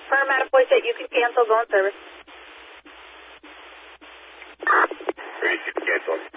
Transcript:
Firm Matapoy said you can cancel, go on service. Cancel.